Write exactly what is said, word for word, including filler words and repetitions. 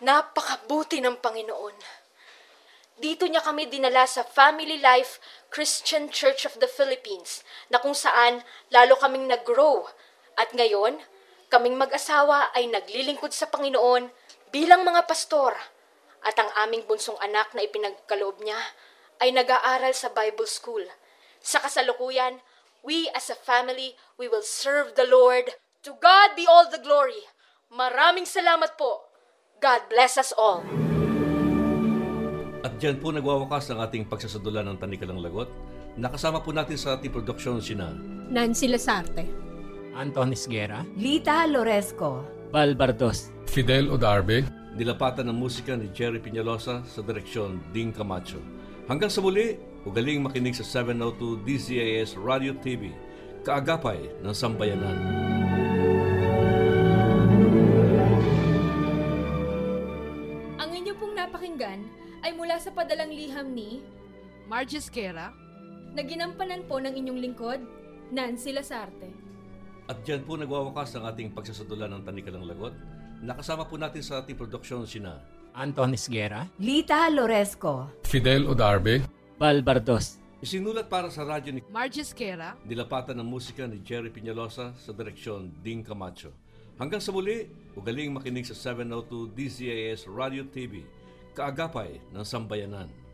Napakabuti ng Panginoon. Dito niya kami dinala sa Family Life Christian Church of the Philippines na kung saan lalo kaming nag-grow. At ngayon, kaming mag-asawa ay naglilingkod sa Panginoon bilang mga pastor. At ang aming bunsong anak na ipinagkaloob niya ay nag-aaral sa Bible School. Sa kasalukuyan, we as a family, we will serve the Lord. To God be all the glory. Maraming salamat po. God bless us all. At dyan po nagwawakas ang ating pagsasadula ng Tanikalang Lagot. Nakasama po natin sa ating produksyon sina Nancy Lasarte, Anton Esguera, Lita Loresco, Val Bardos, Fidel Odarbe. Nilapatan ng musika ni Jerry Peñalosa sa direksyon Ding Camacho. Hanggang sa muli, ugaling makinig sa seven oh two D Z I S Radio T V, kaagapay ng Sambayanan. Ang inyo pong napakinggan ay mula sa padalang liham ni Margie Esguera, na ginampanan po ng inyong lingkod, Nancy Lasarte. At dyan po nagwawakas ang ating pagsasadula ng Tanikalang Lagot. Nakasama po natin sa ating produksyon sina Anton Esguera, Lita Loresco, Fidel Odarbe. Val Bardos. Isinulat para sa radyo ni Margie Esguera, Nilapatan ng musika ni Jerry Peñalosa sa direksyon Ding Camacho. Hanggang sa muli, ugaling makinig sa seven oh two D Z I S Radio T V, kaagapay ng Sambayanan.